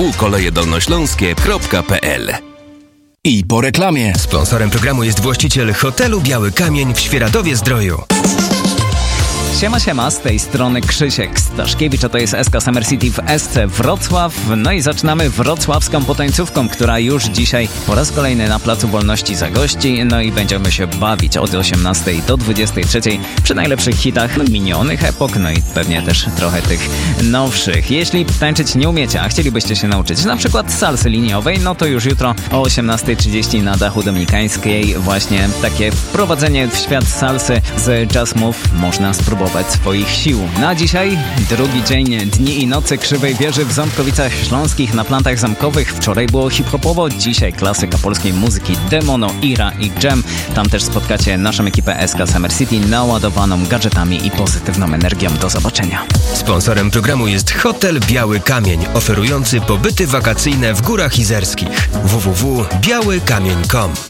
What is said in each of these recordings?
www.kolejedolnośląskie.pl. I po reklamie. Sponsorem programu jest właściciel hotelu Biały Kamień w Świeradowie-Zdroju. Siema, z tej strony Krzysiek Staszkiewicz, a to jest SK Summer City w SC Wrocław. No i zaczynamy wrocławską potańcówką, która już dzisiaj po raz kolejny na Placu Wolności zagości. No i będziemy się bawić od 18 do 23 przy najlepszych hitach minionych epok, no i pewnie też trochę tych nowszych. Jeśli tańczyć nie umiecie, a chcielibyście się nauczyć na przykład salsy liniowej, no to już jutro o 18:30 na dachu Dominikańskiej właśnie takie wprowadzenie w świat salsy z Jazz Move można spróbować swoich sił. Na dzisiaj drugi dzień Dni i Nocy Krzywej Wieży w Ząbkowicach Śląskich na Plantach Zamkowych. Wczoraj było hip-hopowo, dzisiaj klasyka polskiej muzyki Demono, Ira i Jam. Tam też spotkacie naszą ekipę SK Summer City naładowaną gadżetami i pozytywną energią. Do zobaczenia. Sponsorem programu jest hotel Biały Kamień, oferujący pobyty wakacyjne w Górach Izerskich. www.białykamień.com.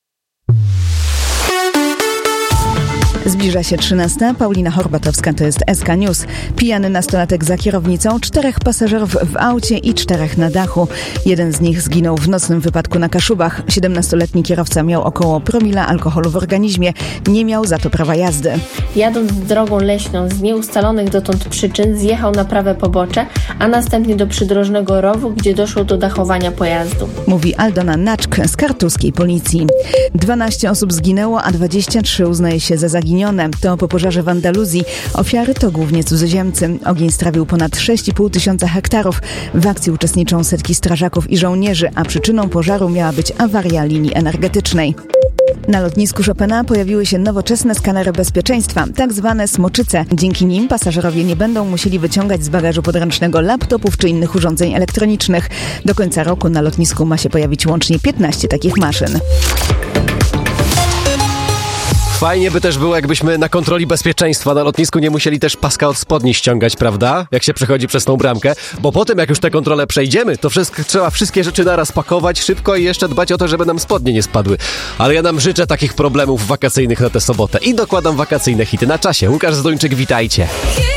Zbliża się 13. Paulina Horbatowska, to jest SK News. Pijany nastolatek za kierownicą, 4 pasażerów w aucie i 4 na dachu. Jeden z nich zginął w nocnym wypadku na Kaszubach. 17-letni kierowca miał około promila alkoholu w organizmie. Nie miał za to prawa jazdy. Jadąc drogą leśną z nieustalonych dotąd przyczyn zjechał na prawe pobocze, a następnie do przydrożnego rowu, gdzie doszło do dachowania pojazdu. Mówi Aldona Naczk z kartuskiej policji. 12 osób zginęło, a 23 uznaje się za zaginione. To po pożarze w Andaluzji. Ofiary to głównie cudzoziemcy. Ogień strawił ponad 6,5 tysiąca hektarów. W akcji uczestniczą setki strażaków i żołnierzy, a przyczyną pożaru miała być awaria linii energetycznej. Na lotnisku Chopina pojawiły się nowoczesne skanery bezpieczeństwa, tak zwane smoczyce. Dzięki nim pasażerowie nie będą musieli wyciągać z bagażu podręcznego laptopów czy innych urządzeń elektronicznych. Do końca roku na lotnisku ma się pojawić łącznie 15 takich maszyn. Fajnie by też było, jakbyśmy na kontroli bezpieczeństwa na lotnisku nie musieli też paska od spodni ściągać, prawda? Jak się przechodzi przez tą bramkę. Bo potem, jak już tę kontrolę przejdziemy, to trzeba wszystkie rzeczy naraz pakować szybko i jeszcze dbać o to, żeby nam spodnie nie spadły. Ale ja nam życzę takich problemów wakacyjnych na tę sobotę. I dokładam wakacyjne hity na czasie. Łukasz Zdończyk, witajcie.